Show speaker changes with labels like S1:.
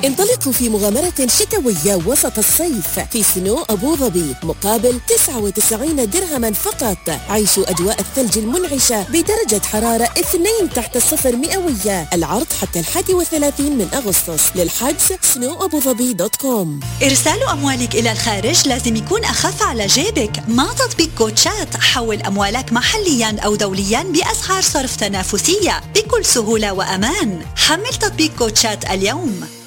S1: انطلقوا في مغامرة شتوية وسط الصيف في سنو أبو ظبي مقابل 99 درهما فقط. عيشوا أجواء الثلج المنعشة بدرجة حرارة 2 تحت الصفر مئوية. العرض حتى 31 من أغسطس. للحجز snowabudhabi.com.
S2: إرسال أموالك إلى الخارج لازم يكون أخف على جيبك مع تطبيق كوتشات. حول أموالك محليا أو دوليا بأسعار صرف تنافسية بكل سهولة وأمان. حمل تطبيق كوتشات اليوم.